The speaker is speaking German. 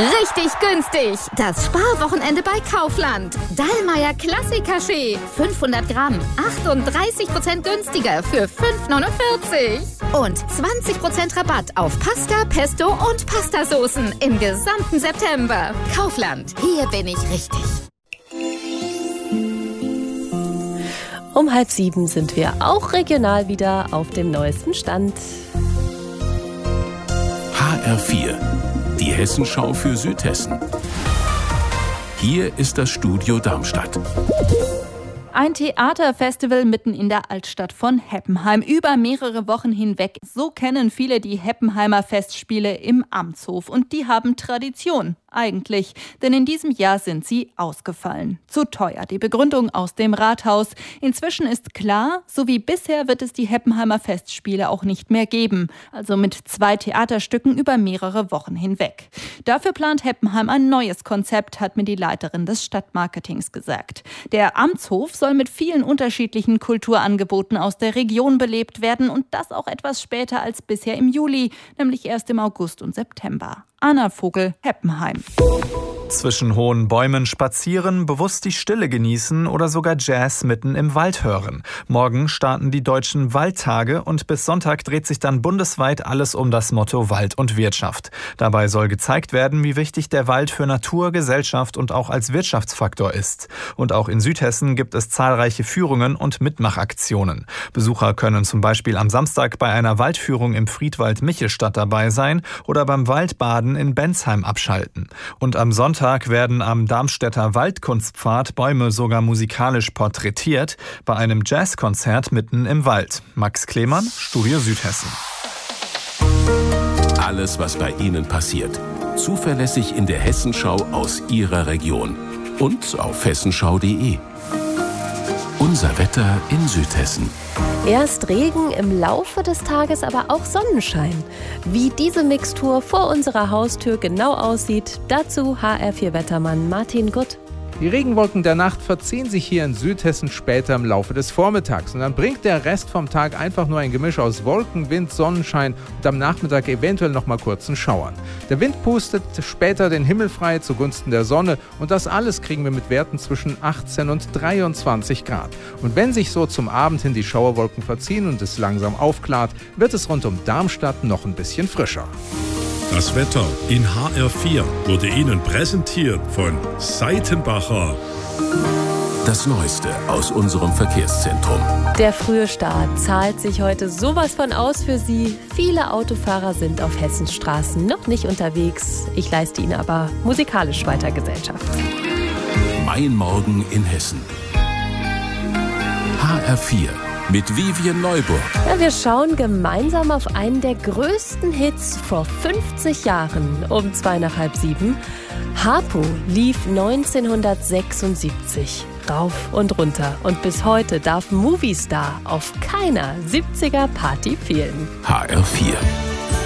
Richtig günstig. Das Sparwochenende bei Kaufland. Dallmayr Klassiker-Kaffee. 500 Gramm. 38% günstiger für 5,49. Und 20% Rabatt auf Pasta, Pesto und Pastasoßen im gesamten September. Kaufland. Hier bin ich richtig. Um 6:30 sind wir auch regional wieder auf dem neuesten Stand. HR4, die Hessenschau für Südhessen. Hier ist das Studio Darmstadt. Ein Theaterfestival mitten in der Altstadt von Heppenheim, über mehrere Wochen hinweg. So kennen viele die Heppenheimer Festspiele im Amtshof. Und die haben Tradition, eigentlich. Denn in diesem Jahr sind sie ausgefallen. Zu teuer, die Begründung aus dem Rathaus. Inzwischen ist klar, so wie bisher wird es die Heppenheimer Festspiele auch nicht mehr geben. Also mit 2 Theaterstücken über mehrere Wochen hinweg. Dafür plant Heppenheim ein neues Konzept, hat mir die Leiterin des Stadtmarketings gesagt. Der Amtshof soll mit vielen unterschiedlichen Kulturangeboten aus der Region belebt werden und das auch etwas später als bisher im Juli, nämlich erst im August und September. Anna Vogel, Heppenheim. Zwischen hohen Bäumen spazieren, bewusst die Stille genießen oder sogar Jazz mitten im Wald hören. Morgen starten die deutschen Waldtage und bis Sonntag dreht sich dann bundesweit alles um das Motto Wald und Wirtschaft. Dabei soll gezeigt werden, wie wichtig der Wald für Natur, Gesellschaft und auch als Wirtschaftsfaktor ist. Und auch in Südhessen gibt es zahlreiche Führungen und Mitmachaktionen. Besucher können zum Beispiel am Samstag bei einer Waldführung im Friedwald Michelstadt dabei sein oder beim Waldbaden in Bensheim abschalten. Und am Sonntag werden am Darmstädter Waldkunstpfad Bäume sogar musikalisch porträtiert, bei einem Jazzkonzert mitten im Wald. Max Klemann, Studio Südhessen. Alles, was bei Ihnen passiert. Zuverlässig in der Hessenschau aus Ihrer Region. Und auf hessenschau.de. Unser Wetter in Südhessen. Erst Regen, im Laufe des Tages aber auch Sonnenschein. Wie diese Mixtur vor unserer Haustür genau aussieht, dazu HR4-Wettermann Martin Gutt. Die Regenwolken der Nacht verziehen sich hier in Südhessen später im Laufe des Vormittags. Und dann bringt der Rest vom Tag einfach nur ein Gemisch aus Wolken, Wind, Sonnenschein und am Nachmittag eventuell noch mal kurzen Schauern. Der Wind pustet später den Himmel frei zugunsten der Sonne und das alles kriegen wir mit Werten zwischen 18 und 23 Grad. Und wenn sich so zum Abend hin die Schauerwolken verziehen und es langsam aufklart, wird es rund um Darmstadt noch ein bisschen frischer. Das Wetter in HR4 wurde Ihnen präsentiert von Seitenbacher. Das Neueste aus unserem Verkehrszentrum. Der frühe Start zahlt sich heute sowas von aus für Sie. Viele Autofahrer sind auf Hessens Straßen noch nicht unterwegs. Ich leiste Ihnen aber musikalisch weiter Gesellschaft. Mein Morgen in Hessen. HR4 mit Vivian Neuburg. Ja, wir schauen gemeinsam auf einen der größten Hits vor 50 Jahren um 6:55. Harpo lief 1976 rauf und runter. Und bis heute darf Movistar auf keiner 70er-Party fehlen. HR4.